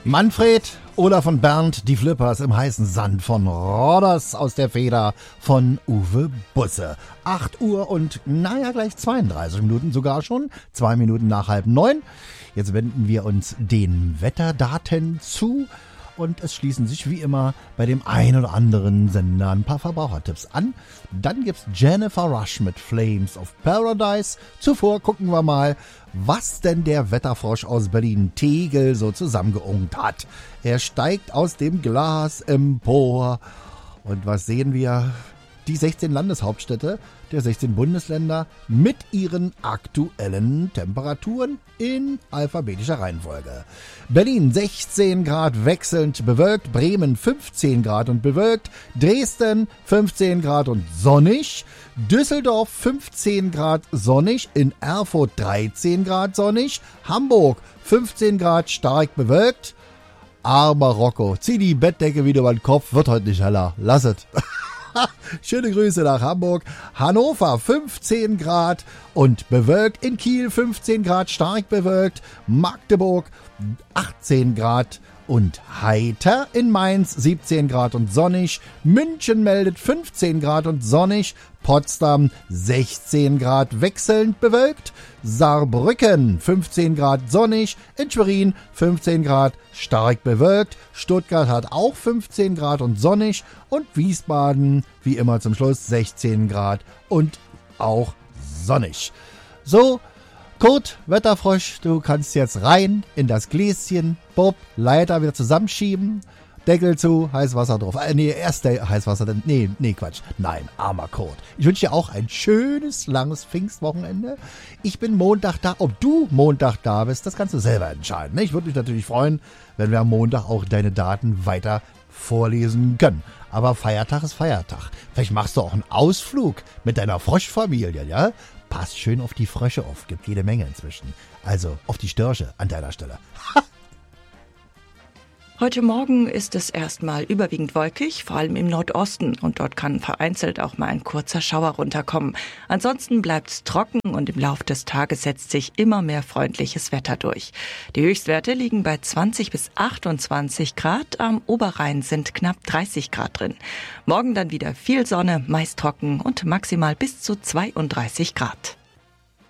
Manfred, Olaf und Bernd, die Flippers im heißen Sand von Rhodos aus der Feder von Uwe Busse. 8 Uhr und gleich 32 Minuten sogar schon. 2 Minuten nach 8:30. Jetzt wenden wir uns den Wetterdaten zu. Und es schließen sich wie immer bei dem einen oder anderen Sender ein paar Verbrauchertipps an. Dann gibt's Jennifer Rush mit Flames of Paradise. Zuvor gucken wir mal, was denn der Wetterfrosch aus Berlin-Tegel so zusammengeungt hat. Er steigt aus dem Glas empor. Und was sehen wir? Die 16 Landeshauptstädte der 16 Bundesländer mit ihren aktuellen Temperaturen in alphabetischer Reihenfolge. Berlin 16 Grad wechselnd bewölkt, Bremen 15 Grad und bewölkt, Dresden 15 Grad und sonnig, Düsseldorf 15 Grad sonnig, in Erfurt 13 Grad sonnig, Hamburg 15 Grad stark bewölkt. Armer Rocco, zieh die Bettdecke wieder über den Kopf, wird heute nicht heller, lass es. Schöne Grüße nach Hamburg. Hannover 15 Grad und bewölkt. In Kiel 15 Grad stark bewölkt. Magdeburg 18 Grad und heiter. In Mainz 17 Grad und sonnig. München meldet 15 Grad und sonnig. Potsdam 16 Grad wechselnd bewölkt. Saarbrücken 15 Grad sonnig. In Schwerin 15 Grad stark bewölkt. Stuttgart hat auch 15 Grad und sonnig. Und Wiesbaden, wie immer zum Schluss, 16 Grad und auch sonnig. So, Kurt, Wetterfrosch, du kannst jetzt rein in das Gläschen. Bob, Leiter wieder zusammenschieben. Deckel zu, Heißwasser drauf. Erst der Heißwasser, dann. Quatsch. Nein, armer Kurt. Ich wünsche dir auch ein schönes, langes Pfingstwochenende. Ich bin Montag da. Ob du Montag da bist, das kannst du selber entscheiden. Ich würde mich natürlich freuen, wenn wir am Montag auch deine Daten weiter vorlesen können. Aber Feiertag ist Feiertag. Vielleicht machst du auch einen Ausflug mit deiner Froschfamilie, ja? Passt schön auf die Frösche auf. Gibt jede Menge inzwischen. Also auf die Störche an deiner Stelle. Heute Morgen ist es erstmal überwiegend wolkig, vor allem im Nordosten. Und dort kann vereinzelt auch mal ein kurzer Schauer runterkommen. Ansonsten bleibt es trocken und im Lauf des Tages setzt sich immer mehr freundliches Wetter durch. Die Höchstwerte liegen bei 20 bis 28 Grad. Am Oberrhein sind knapp 30 Grad drin. Morgen dann wieder viel Sonne, meist trocken und maximal bis zu 32 Grad.